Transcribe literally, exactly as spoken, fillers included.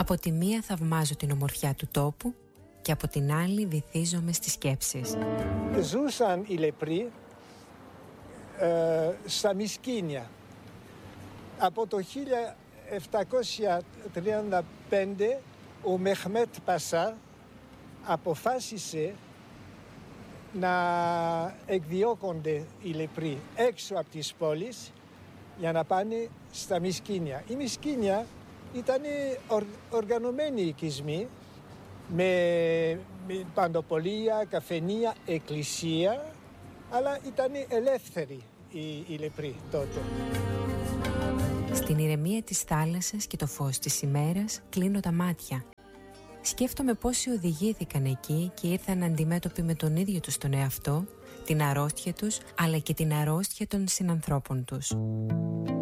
Από τη μία θαυμάζω την ομορφιά του τόπου και από την άλλη βυθίζομαι στις σκέψεις. Ζούσαν οι λεπροί ε, στα Μυσκήνια. Από το χίλια επτακόσια τριάντα πέντε ο Μεχμέτ Πασά αποφάσισε να εκδιώκονται οι λεπροί έξω από τις πόλεις για να πάνε στα Μυσκήνια. Οι Μυσκήνια ήταν ορ, οργανωμένοι οικισμοί με, με παντοπολία, καφενεία, εκκλησία, αλλά ήταν ελεύθεροι οι, οι λεπροί τότε. Στην ηρεμία της θάλασσας και το φως της ημέρας κλείνω τα μάτια. Σκέφτομαι πόσοι οδηγήθηκαν εκεί και ήρθαν αντιμέτωποι με τον ίδιο τους τον εαυτό, την αρρώστια τους, αλλά και την αρρώστια των συνανθρώπων τους.